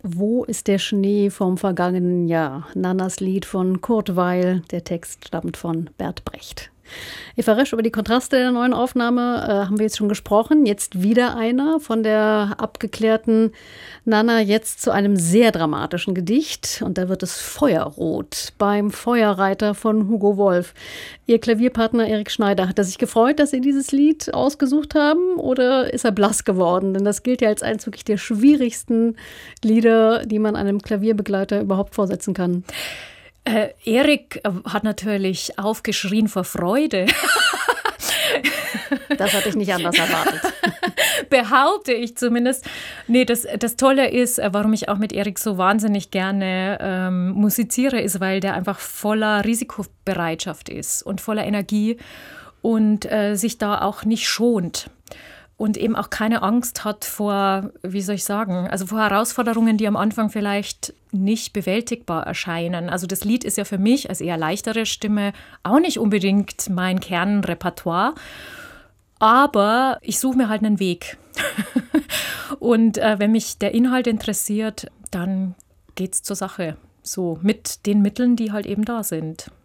Wo ist der Schnee vom vergangenen Jahr? Nannas Lied von Kurt Weill. Der Text stammt von Bert Brecht. Eva Resch, über die Kontraste der neuen Aufnahme haben wir jetzt schon gesprochen. Jetzt wieder einer von der abgeklärten Nanna, jetzt zu einem sehr dramatischen Gedicht. Und da wird es feuerrot beim Feuerreiter von Hugo Wolf. Ihr Klavierpartner Erik Schneider, hat er sich gefreut, dass Sie dieses Lied ausgesucht haben? Oder ist er blass geworden? Denn das gilt ja als eines wirklich der schwierigsten Lieder, die man einem Klavierbegleiter überhaupt vorsetzen kann. Erik hat natürlich aufgeschrien vor Freude. Das hatte ich nicht anders erwartet. Behaupte ich zumindest. Nee, das Tolle ist, warum ich auch mit Erik so wahnsinnig gerne musiziere, ist, weil der einfach voller Risikobereitschaft ist und voller Energie und sich da auch nicht schont. Und eben auch keine Angst hat vor, wie soll ich sagen, also vor Herausforderungen, die am Anfang vielleicht nicht bewältigbar erscheinen. Also das Lied ist ja für mich als eher leichtere Stimme auch nicht unbedingt mein Kernrepertoire. Aber ich suche mir halt einen Weg. Und wenn mich der Inhalt interessiert, dann geht's zur Sache. So mit den Mitteln, die halt eben da sind.